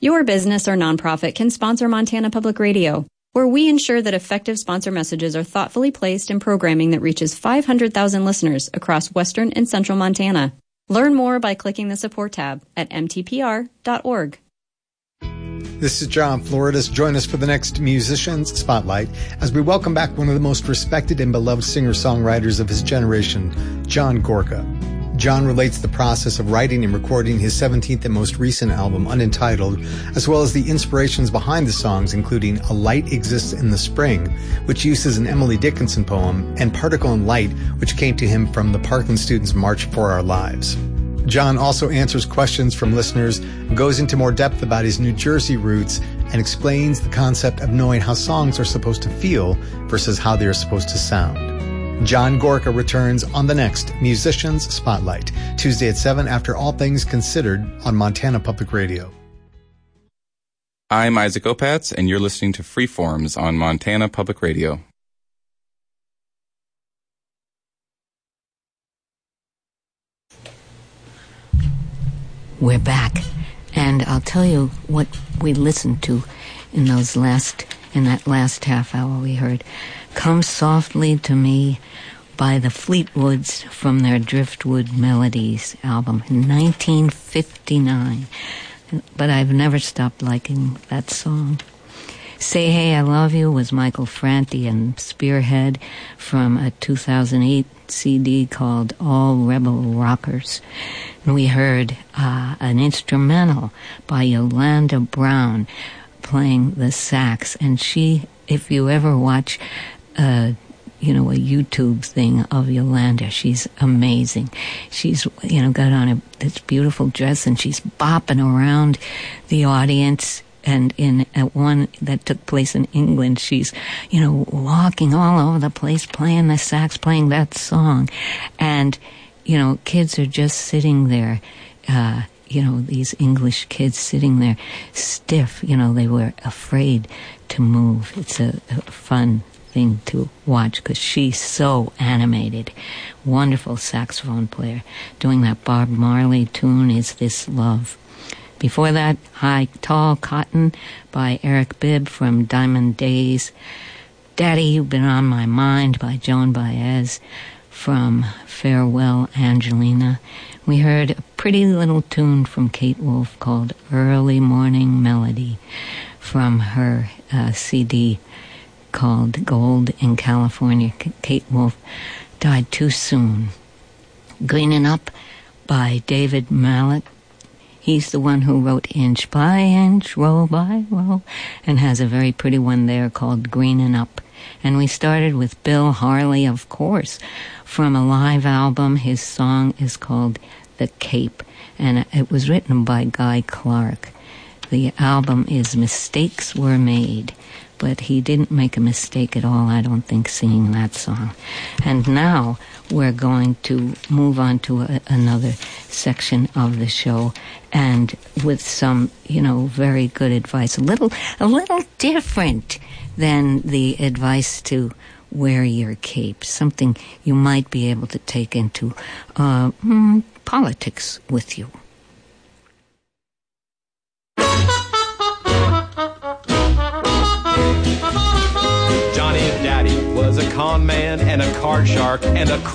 Your business or nonprofit can sponsor Montana Public Radio, where we ensure that effective sponsor messages are thoughtfully placed in programming that reaches 500,000 listeners across western and central Montana. Learn more by clicking the support tab at mtpr.org. This is John Floridas. Join us for the next Musicians Spotlight as we welcome back one of the most respected and beloved singer-songwriters of his generation, John Gorka. John relates the process of writing and recording his 17th and most recent album, Unentitled, as well as the inspirations behind the songs, including A Light Exists in the Spring, which uses an Emily Dickinson poem, and Particle and Light, which came to him from the Parkland Students' March for Our Lives. John also answers questions from listeners, goes into more depth about his New Jersey roots, and explains the concept of knowing how songs are supposed to feel versus how they are supposed to sound. John Gorka returns on the next Musicians Spotlight, Tuesday at 7 after All Things Considered on Montana Public Radio. I'm Isaac Opatz, and you're listening to Freeforms on Montana Public Radio. We're back, and I'll tell you what we listened to in that last half hour. We heard Come Softly to Me by the Fleetwoods from their Driftwood Melodies album in 1959. But I've never stopped liking that song. Say Hey I Love You was Michael Franti and Spearhead from a 2008 CD called All Rebel Rockers. And we heard an instrumental by Yolanda Brown playing the sax. And she, if you ever watch a YouTube thing of Yolanda, she's amazing. She's, got on this beautiful dress and she's bopping around the audience. And in one that took place in England, she's, walking all over the place, playing the sax, playing that song. And, kids are just sitting there, these English kids sitting there stiff. They were afraid to move. It's a fun thing to watch because she's so animated. Wonderful saxophone player. Doing that Bob Marley tune, Is This Love? Before that, High Tall Cotton by Eric Bibb from Diamond Days. Daddy, You've Been on My Mind by Joan Baez from Farewell Angelina. We heard a pretty little tune from Kate Wolf called Early Morning Melody from her CD called Gold in California. Kate Wolf died too soon. Greening Up by David Mallet. He's the one who wrote Inch by Inch, Row by Row, and has a very pretty one there called Greening Up. And we started with Bill Harley, of course, from a live album. His song is called The Cape, and it was written by Guy Clark. The album is Mistakes Were Made, but he didn't make a mistake at all, I don't think, singing that song. And now we're going to move on to another section of the show, and with some, very good advice, a little different than the advice to wear your cape, something you might be able to take into politics with you. Johnny Daddy was a con man and a card shark and a